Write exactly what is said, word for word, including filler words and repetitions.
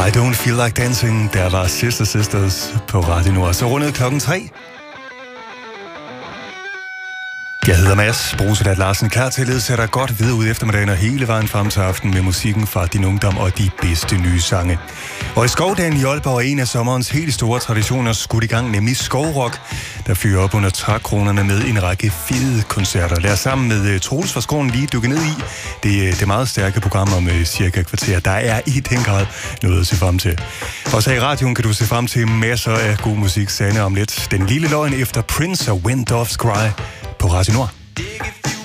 I Don't Feel Like Dancing, der var Sister Sisters på Radio Nord. Så rundet klokken tre. Jeg hedder Mads Bruselat Larsen, klar til at ledsætte dig godt videre ud eftermiddagen og hele vejen frem til aften med musikken fra din ungdom og de bedste nye sange. Og i Skovdagen i Aalborg er en af sommerens helt store traditioner skudt i gang, nemlig Skovrock, der fyrer op under trækronerne med en række fede koncerter. Lad os sammen med Troels fra Skråen lige dykke ned i det, det meget stærke program om cirka et kvarter. Der er i den grad noget at se frem til. Også her i radioen kan du se frem til masser af god musik. Sande om lidt. Den lille løgn efter Prince og Wind Doves Cry på Radio Nord.